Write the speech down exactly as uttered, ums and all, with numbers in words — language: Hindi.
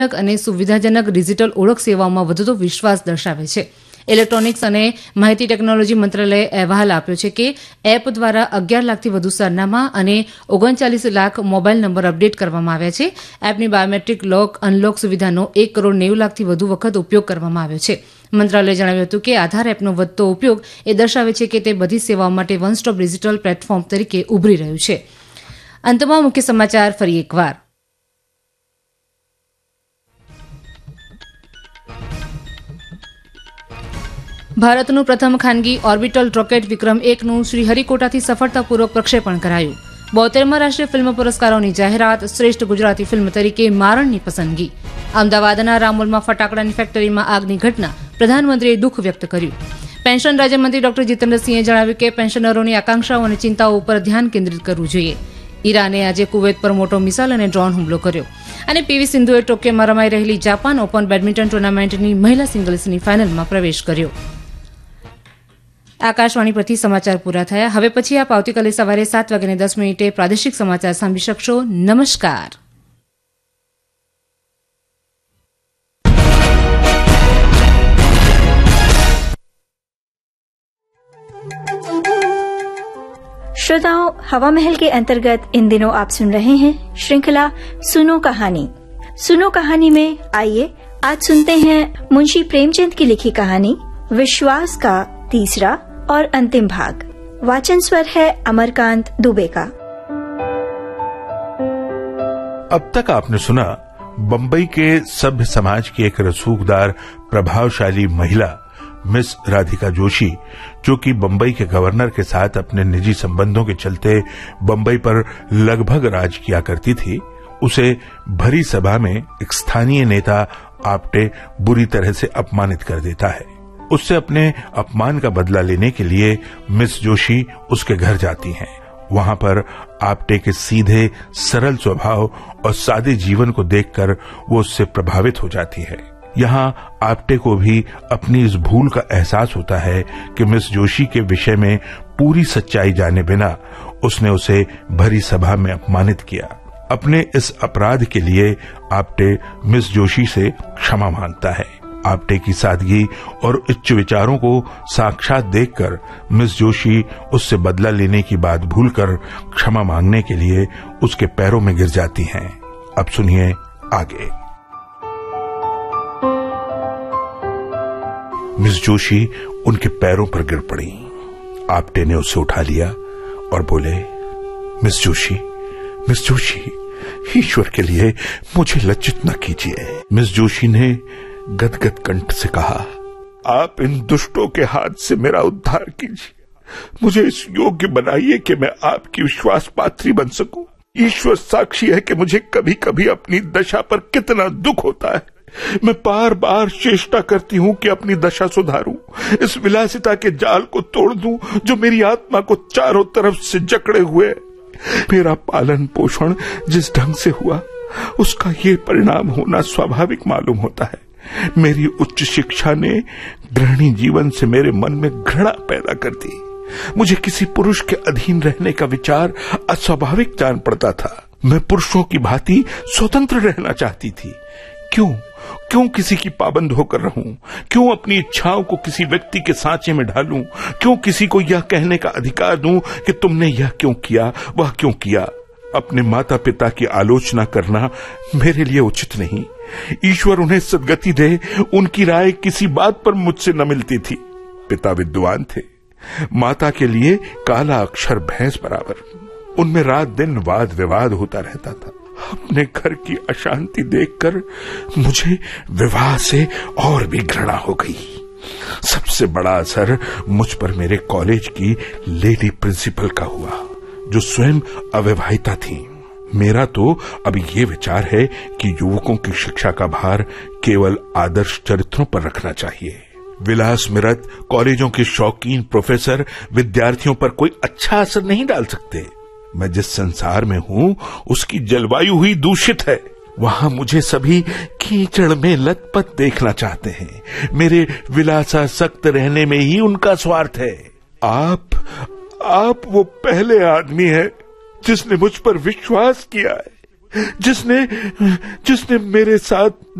અને સુવિધાજનક ડિજિટલ ઓળખ સેવાઓમાં વધતો વિશ્વાસ દર્શાવે છે. ઇલેક્ટ્રોનિક્સ અને માહિતી ટેકનોલોજી મંત્રાલયે અહેવાલ આપ્યો છે કે એપ દ્વારા અગિયાર લાખથી વધુ સરનામા અને ઓગણચાલીસ લાખ મોબાઈલ નંબર અપડેટ કરવામાં આવ્યા છે. એપની બાયોમેટ્રિક લોક અનલોક સુવિધાનો એક કરોડ નેવું લાખથી વધુ વખત ઉપયોગ કરવામાં આવ્યો છે. મંત્રાલયે જણાવ્યું હતું કે આધાર એપનો વધતો ઉપયોગ એ દર્શાવે છે કે તે બધી સેવાઓ માટે વન સ્ટોપ ડિજિટલ પ્લેટફોર્મ તરીકે ઉભરી રહ્યું છે. અંતમાં મુખ્ય સમાચાર ફરી એકવાર. ભારતનું પ્રથમ ખાનગી ઓર્બિટલ રોકેટ વિક્રમ એકનું શ્રીહરિકોટાથી સફળતાપૂર્વક પ્રક્ષેપણ કરાયું. બોતેરમાં રાષ્ટ્રીય ફિલ્મ પુરસ્કારોની જાહેરાત. શ્રેષ્ઠ ગુજરાતી ફિલ્મ તરીકે મારણની પસંદગી. અમદાવાદના રામોલમાં ફટાકડાની ફેક્ટરીમાં આગની ઘટના. પ્રધાનમંત્રીએ દુઃખ વ્યક્ત કર્યું. પેન્શન રાજ્યમંત્રી ડોક્ટર જીતેન્દ્રસિંહે જણાવ્યું કે પેન્શનરોની આકાંક્ષાઓ અને ચિંતાઓ ઉપર ધ્યાન કેન્દ્રિત કરવું જોઈએ. ઈરાને આજે કુવૈત પર મોટો મિસાઇલ અને ડ્રોન હુમલો કર્યો. અને પીવી સિંધુએ ટોક્યોમાં રમાઈ રહેલી જાપાન ઓપન બેડમિન્ટન ટુર્નામેન્ટની મહિલા સિંગલ્સની ફાઇનલમાં પ્રવેશ કર્યો. આકાશવાણી પરથી સમાચાર પૂરા થયા. હવે પછી આપ આવતીકાલે સવારે સાત વાગ્યાને દસ મિનિટે પ્રાદેશિક સમાચાર સાંભળી શકશો. નમસ્કાર. श्रोताओं, हवा महल के अंतर्गत इन दिनों आप सुन रहे हैं श्रृंखला सुनो कहानी. सुनो कहानी में आइए आज सुनते हैं मुंशी प्रेमचंद की लिखी कहानी विश्वास का तीसरा और अंतिम भाग. वाचन स्वर है अमरकांत दुबे का. अब तक आपने सुना बंबई के सभ्य समाज की एक रसूखदार प्रभावशाली महिला मिस राधिका जोशी, जो कि बंबई के गवर्नर के साथ अपने निजी संबंधों के चलते बंबई पर लगभग राज किया करती थी, उसे भरी सभा में एक स्थानीय नेता आप्टे बुरी तरह से अपमानित कर देता है. उससे अपने अपमान का बदला लेने के लिए मिस जोशी उसके घर जाती हैं. वहां पर आप्टे के सीधे सरल स्वभाव और सादे जीवन को देखकर वो उससे प्रभावित हो जाती है. यहाँ आप्टे को भी अपनी इस भूल का एहसास होता है कि मिस जोशी के विषय में पूरी सच्चाई जाने बिना उसने उसे भरी सभा में अपमानित किया. अपने इस अपराध के लिए आप्टे मिस जोशी से क्षमा मांगता है. आप्टे की सादगी और उच्च विचारों को साक्षात देखकर मिस जोशी उससे बदला लेने की बात भूलकर क्षमा मांगने के लिए उसके पैरों में गिर जाती हैं. अब सुनिए आगे. मिस जोशी उनके पैरों पर गिर पड़ी. आप्टे ने उसे उठा लिया और बोले, मिस जोशी, मिस जोशी, ईश्वर के लिए मुझे लज्जित न कीजिए. मिस जोशी ने गदगद कंठ से कहा, आप इन दुष्टों के हाथ से मेरा उद्धार कीजिए. मुझे इस योग्य बनाइए कि मैं आपकी विश्वास पात्री बन सकूं. ईश्वर साक्षी है कि मुझे कभी कभी अपनी दशा पर कितना दुख होता है. मैं बार बार चेष्टा करती हूं कि अपनी दशा सुधारूं, इस विलासिता के जाल को तोड़ दूं जो मेरी आत्मा को चारों तरफ से जकड़े हुए. मेरा पालन पोषण जिस ढंग से हुआ उसका ये परिणाम होना स्वाभाविक मालूम होता है. मेरी उच्च शिक्षा ने गृहिणी जीवन से मेरे मन में घृणा पैदा कर दी. मुझे किसी पुरुष के अधीन रहने का विचार अस्वाभाविक जान पड़ता था. मैं पुरुषों की भांति स्वतंत्र रहना चाहती थी. क्यों क्यों किसी की पाबंद होकर रहूं? क्यों अपनी इच्छाओं को किसी व्यक्ति के सांचे में ढालूं? क्यों किसी को यह कहने का अधिकार दूं कि तुमने यह क्यों किया, वह क्यों किया? अपने माता पिता की आलोचना करना मेरे लिए उचित नहीं. ईश्वर उन्हें सद्गति दे, उनकी राय किसी बात पर मुझसे न मिलती थी. पिता विद्वान थे, माता के लिए काला अक्षर भैंस बराबर. उनमें रात दिन वाद विवाद होता रहता था. अपने घर की अशांति देखकर मुझे विवाह से और भी घृणा हो गई. सबसे बड़ा असर मुझ पर मेरे कॉलेज की लेडी प्रिंसिपल का हुआ, जो स्वयं अविवाहिता थी. मेरा तो अब ये विचार है कि युवकों की शिक्षा का भार केवल आदर्श चरित्रों पर रखना चाहिए. विलास मिरत कॉलेजों के शौकीन प्रोफेसर विद्यार्थियों पर कोई अच्छा असर नहीं डाल सकते. मैं जिस संसार में हूं उसकी जलवायु ही दूषित है. वहां मुझे सभी कीचड़ में लथपथ देखना चाहते हैं. मेरे विलासासक्त रहने में ही उनका स्वार्थ है. आप आप वो पहले आदमी है जिसने मुझ पर विश्वास किया है. जिसने जिसने मेरे साथ